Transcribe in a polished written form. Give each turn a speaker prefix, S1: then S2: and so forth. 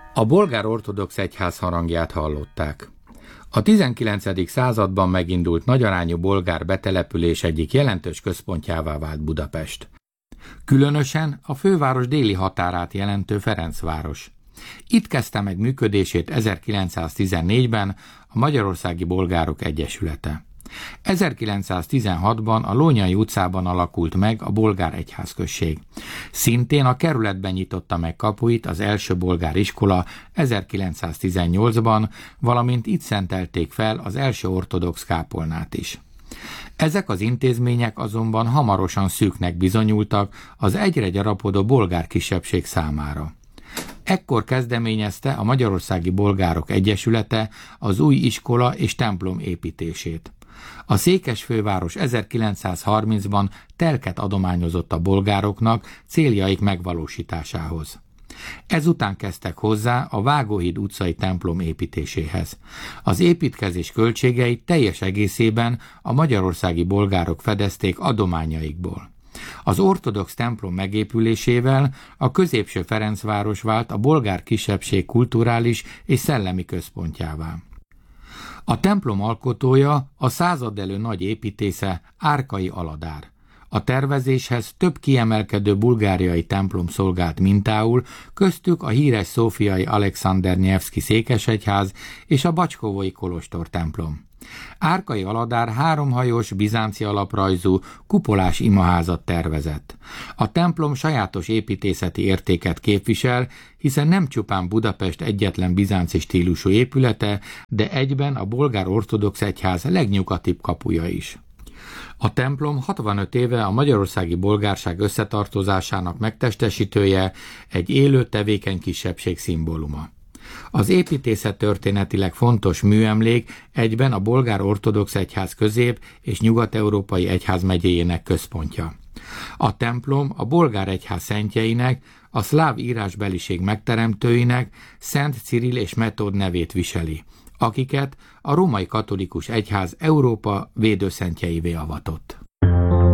S1: A bolgár ortodox egyház harangját hallották. A 19. században megindult nagyarányú bolgár betelepülés egyik jelentős központjává vált Budapest. Különösen a főváros déli határát jelentő Ferencváros. Itt kezdte meg működését 1914-ben a Magyarországi Bolgárok Egyesülete. 1916-ban a Lónyai utcában alakult meg a bolgár egyházközség. Szintén a kerületben nyitotta meg kapuit az első bolgár iskola 1918-ban, valamint itt szentelték fel az első ortodox kápolnát is. Ezek az intézmények azonban hamarosan szűknek bizonyultak az egyre gyarapodó bolgár kisebbség számára. Ekkor kezdeményezte a Magyarországi Bolgárok Egyesülete az új iskola és templom építését. A székesfőváros 1930-ban telket adományozott a bolgároknak céljaik megvalósításához. Ezután kezdtek hozzá a Vágóhíd utcai templom építéséhez. Az építkezés költségeit teljes egészében a magyarországi bolgárok fedezték adományaikból. Az ortodox templom megépülésével a középső Ferencváros vált a bolgár kisebbség kulturális és szellemi központjává. A templom alkotója a századelő nagy építésze Árkai Aladár. A tervezéshez több kiemelkedő bulgáriai templom szolgált mintául, köztük a híres szófiai Alexander Nyevszki székesegyház és a bacskovói kolostor templom. Árkai Aladár háromhajós, bizánci alaprajzú, kupolás imaházat tervezett. A templom sajátos építészeti értéket képvisel, hiszen nem csupán Budapest egyetlen bizánci stílusú épülete, de egyben a bolgár ortodox egyház legnyugatibb kapuja is. A templom 65 éve a magyarországi bolgárság összetartozásának megtestesítője, egy élő, tevékeny kisebbség szimbóluma. Az építészet történetileg fontos műemlék, egyben a bolgár ortodox egyház közép- és nyugat-európai egyházmegyéjének központja. A templom a bolgár egyház szentjeinek, a szláv írásbeliség megteremtőinek, Szent Cirill és Metód nevét viseli, akiket a római katolikus egyház Európa védőszentjeivé avatott.